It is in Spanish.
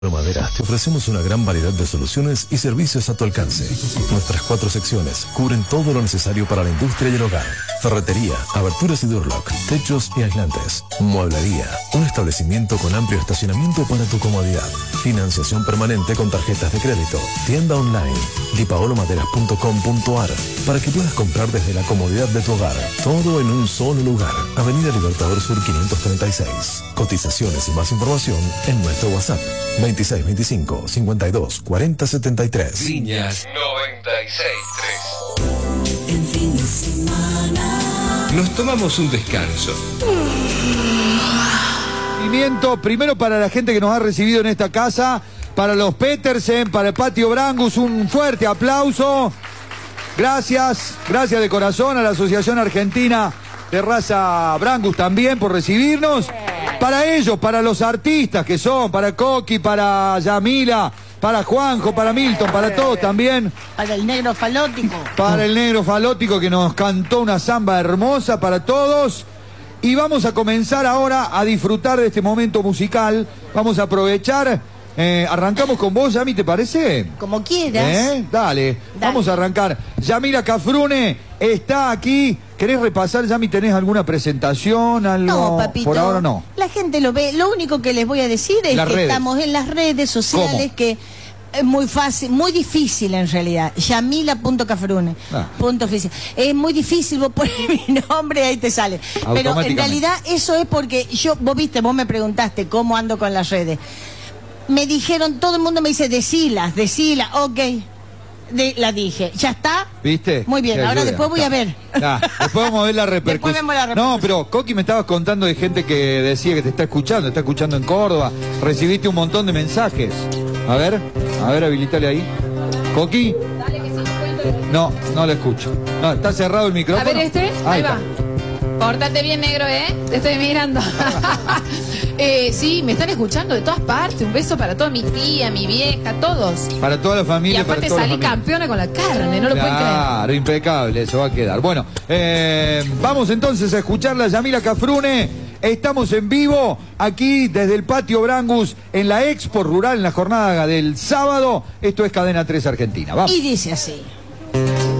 Maderas te ofrecemos una gran variedad de soluciones y servicios a tu alcance. Nuestras 4 secciones cubren todo lo necesario para la industria y el hogar. Ferretería, aberturas y doorlock, techos y aislantes. Mueblería, un establecimiento con amplio estacionamiento para tu comodidad. Financiación permanente con tarjetas de crédito. Tienda online, dipaolomaderas.com.ar, para que puedas comprar desde la comodidad de tu hogar. Todo en un solo lugar. Avenida Libertador Sur 536. Cotizaciones y más información en nuestro WhatsApp 2625 52 40 73. Líneas 96.3. En fin de semana Nos tomamos un descanso. Primero para la gente que nos ha recibido en esta casa, para los Petersen, para el Patio Brangus, un fuerte aplauso. Gracias de corazón a la Asociación Argentina de Raza Brangus también por recibirnos. Para ellos, para los artistas que son, para Coqui, para Yamila, para Juanjo, para Milton, para todos también. Para el negro falótico. Para el negro falótico que nos cantó una samba hermosa para todos. Y vamos a comenzar ahora a disfrutar de este momento musical. Vamos a aprovechar. Arrancamos con vos, Yami, ¿te parece? Como quieras. Dale, vamos a arrancar. Yamila Cafrune está aquí. ¿Querés repasar, Yami? ¿Tenés alguna presentación? Algo? No, papito. Por ahora no. La gente lo ve. Lo único que les voy a decir es que estamos en las redes sociales. ¿Cómo? Que es muy fácil, muy difícil en realidad. Yamila.cafrune. Punto oficial. Es muy difícil, vos pones mi nombre y ahí te sale. Pero en realidad eso es porque vos me preguntaste cómo ando con las redes. Me dijeron, todo el mundo me dice, decila, ok. La dije, ¿ya está? ¿Viste? Muy bien, ahora después voy a ver. Después vamos a ver la repercusión. No, pero Coqui me estabas contando de gente que decía que te está escuchando en Córdoba. Recibiste un montón de mensajes. A ver, habilitale ahí. Coqui. No lo escucho. No, está cerrado el micrófono. A ver ahí va. Pórtate bien, negro, te estoy mirando. Sí, me están escuchando de todas partes. Un beso para toda mi tía, mi vieja, todos. Para toda la familia. Y aparte salí campeona con la carne, no lo pueden creer. Claro, impecable, eso va a quedar. Bueno, vamos entonces a escucharla, Yamila Cafrune. Estamos en vivo aquí desde el Patio Brangus en la Expo Rural en la jornada del sábado. Esto es Cadena 3 Argentina. Vamos. Y dice así.